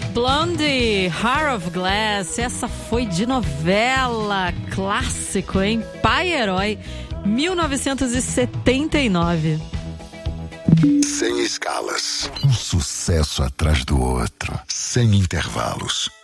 Blondie, Heart of Glass, essa foi de novela, clássico, hein? Pai Herói, 1979. Sem escalas, um sucesso atrás do outro, sem intervalos.